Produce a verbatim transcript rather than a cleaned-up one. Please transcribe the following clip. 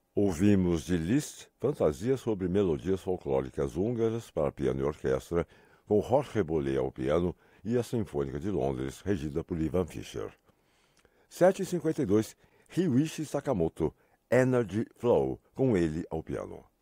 Ouvimos de Liszt Fantasia sobre melodias folclóricas húngaras para piano e orquestra, com Jorge Bolet ao piano e a Sinfônica de Londres, regida por Ivan Fischer. sete e cinquenta e dois, Ryuichi Sakamoto, Energy Flow, com ele ao piano.